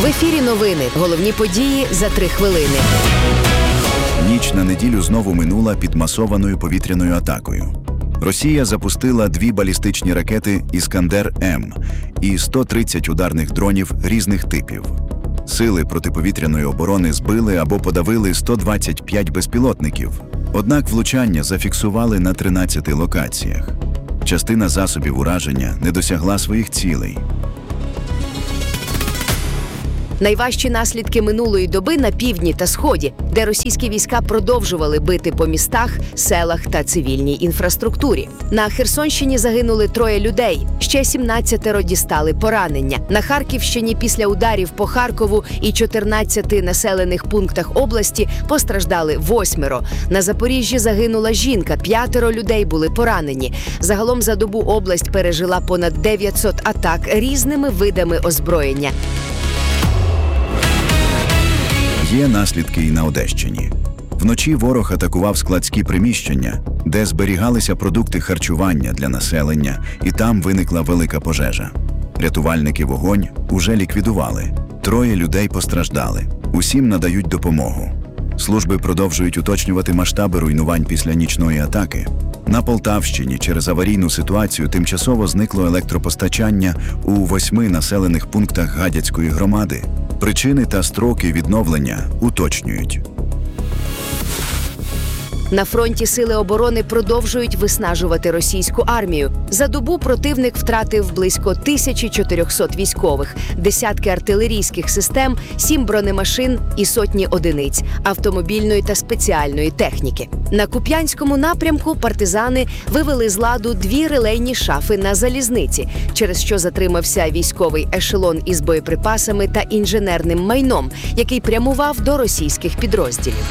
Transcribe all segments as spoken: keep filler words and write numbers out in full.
В ефірі новини. Головні події за три хвилини. Ніч на неділю знову минула під масованою повітряною атакою. Росія запустила дві балістичні ракети «Іскандер-М» і сто тридцять ударних дронів різних типів. Сили протиповітряної оборони збили або подавили сто двадцять п'ять безпілотників. Однак влучання зафіксували на тринадцяти локаціях. Частина засобів ураження не досягла своїх цілей. Найважчі наслідки минулої доби на півдні та сході, де російські війська продовжували бити по містах, селах та цивільній інфраструктурі. На Херсонщині загинули троє людей, ще сімнадцятеро дістали поранення. На Харківщині після ударів по Харкову і чотирнадцяти населених пунктах області постраждали восьмеро. На Запоріжжі загинула жінка, п'ятеро людей були поранені. Загалом за добу область пережила понад дев'ятсот атак різними видами озброєння. Є наслідки і на Одещині. Вночі ворог атакував складські приміщення, де зберігалися продукти харчування для населення, і там виникла велика пожежа. Рятувальники вогонь уже ліквідували. Троє людей постраждали. Усім надають допомогу. Служби продовжують уточнювати масштаби руйнувань після нічної атаки. На Полтавщині через аварійну ситуацію тимчасово зникло електропостачання у восьми населених пунктах Гадяцької громади. Причини та строки відновлення уточнюють. На фронті сили оборони продовжують виснажувати російську армію. За добу противник втратив близько тисячі чотирьохсот військових, десятки артилерійських систем, сім бронемашин і сотні одиниць автомобільної та спеціальної техніки. На Куп'янському напрямку партизани вивели з ладу дві релейні шафи на залізниці, через що затримався військовий ешелон із боєприпасами та інженерним майном, який прямував до російських підрозділів.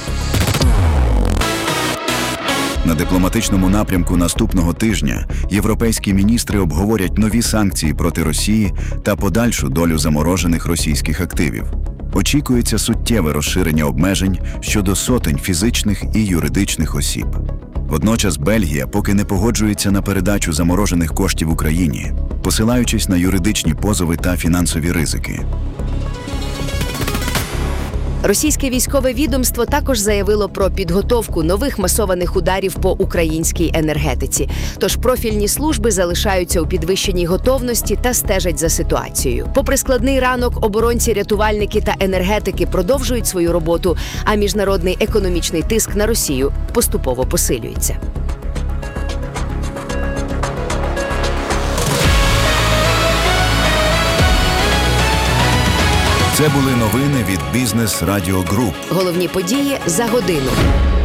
На дипломатичному напрямку наступного тижня європейські міністри обговорять нові санкції проти Росії та подальшу долю заморожених російських активів. Очікується суттєве розширення обмежень щодо сотень фізичних і юридичних осіб. Водночас Бельгія поки не погоджується на передачу заморожених коштів Україні, посилаючись на юридичні позови та фінансові ризики. Російське військове відомство також заявило про підготовку нових масованих ударів по українській енергетиці. Тож профільні служби залишаються у підвищеній готовності та стежать за ситуацією. Попри складний ранок, оборонці, рятувальники та енергетики продовжують свою роботу, а міжнародний економічний тиск на Росію поступово посилюється. Це були новини від Бізнес Радіо Груп. Головні події за годину.